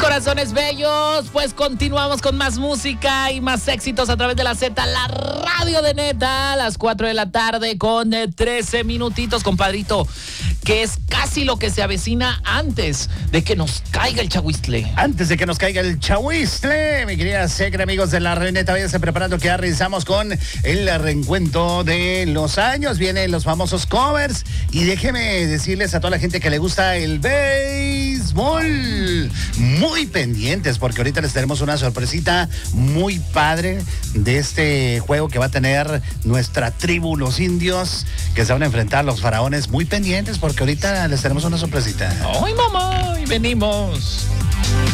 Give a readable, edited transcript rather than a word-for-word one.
Corazones bellos, pues continuamos con más música y más éxitos a través de la Z, la radio de neta, a las 4 de la tarde con 13 minutitos, compadrito, que es casi lo que se avecina antes de que nos caiga el chahuistle. Antes de que nos caiga el chahuistle, mi querida Secre, amigos de la radio neta, váyanse preparando que ya realizamos con el reencuentro de los años. Vienen los famosos covers y déjeme decirles a toda la gente que le gusta el béisbol, muy pendientes porque ahorita les tenemos una sorpresita muy padre de este juego que va a tener nuestra tribu, los indios, que se van a enfrentar a los faraones. Muy pendientes porque ahorita les tenemos una sorpresita. ¡Ay, mamá! Y venimos.